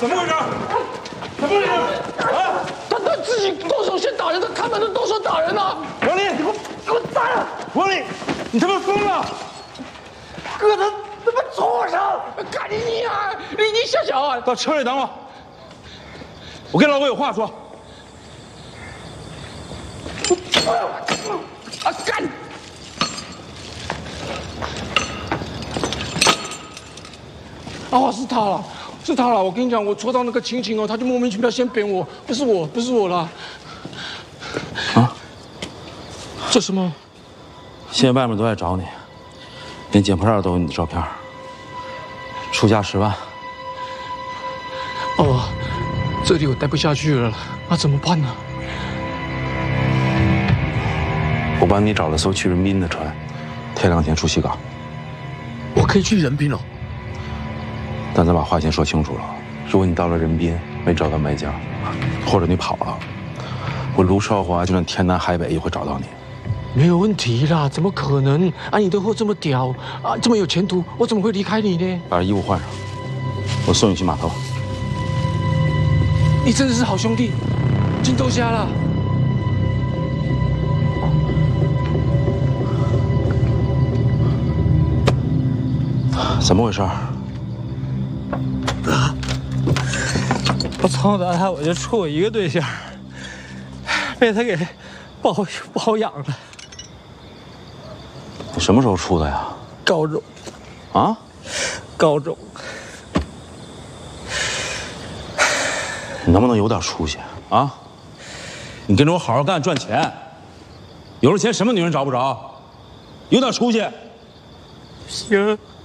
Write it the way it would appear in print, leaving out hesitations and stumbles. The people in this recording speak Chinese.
怎么回事？怎么回事？啊！ 他自己动手先打人，他看门的动手打人啊！ 王林，你给我站着！王林，你他妈疯了！ 哥，他妈畜生！干你啊！你小小啊！ 到车里等我，我跟老郭有话说。 啊干！哦，是他了，是他了！我跟你讲，我戳到那个晴晴哦，他就莫名其妙先扁我，不是我了。 啊？ 这什么？ 现在外面都在找你，连捡破烂都有你的照片，出价10万。 哦，这里我待不下去了，那怎么办呢？ 我帮你找了艘去人滨的船，天亮前出西港。 我可以去人滨了， 但咱把话先说清楚了，如果你到了人滨没找到买家，或者你跑了，我卢少华就算天南海北也会找到你。 没有问题啦，怎么可能？啊，你的货这么屌啊，这么有前途，我怎么会离开你呢？ 把衣服换上，我送你去码头。 你真的是好兄弟，金豆虾啦！ 怎么回事？ 我从小到大我就处过一个对象，被他给不好养了。 你什么时候处的呀？ 高中， 啊？ 高中。 你能不能有点出息啊？你跟着我好好干，赚钱。有了钱，什么女人找不着？有点出息。 行。